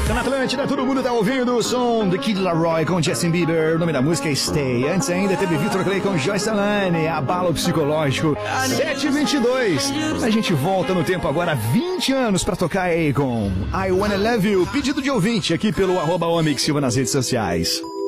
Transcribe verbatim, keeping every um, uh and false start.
Tá na Atlântida, todo mundo tá ouvindo o som do Kid Laroi com Justin Bieber. O nome da música é Stay. Antes ainda teve Victor Clay com Joyce Talane, Abalo Psicológico. sete e vinte e dois. A gente volta no tempo agora, vinte anos pra tocar aí com I Wanna Love You. Pedido de ouvinte aqui pelo arroba Omix Silva nas redes sociais.